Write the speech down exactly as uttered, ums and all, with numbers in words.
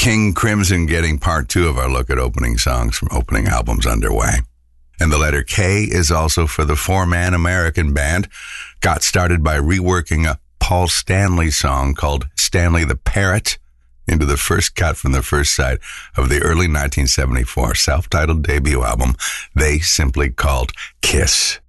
King Crimson getting part two of our look at opening songs from opening albums underway. And the letter K is also for the four-man American band. Got started by reworking a Paul Stanley song called Stanley the Parrot into the first cut from the first side of the early nineteen seventy-four self-titled debut album they simply called Kiss.